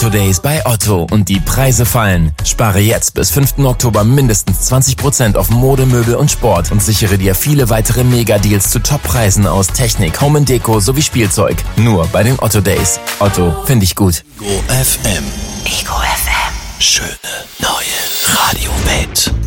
Otto Days bei Otto und die Preise fallen. Spare jetzt bis 5. Oktober mindestens 20% auf Mode, Möbel und Sport und sichere dir viele weitere Mega-Deals zu Top-Preisen aus Technik, Home & Deko sowie Spielzeug. Nur bei den Otto Days. Otto, finde ich gut. Ego FM. Ego FM. Schöne neue Radiowelt.